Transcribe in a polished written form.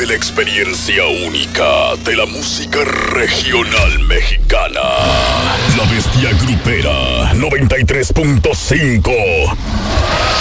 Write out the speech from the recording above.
la experiencia única de la música regional mexicana. La Bestia Grupera 93.5.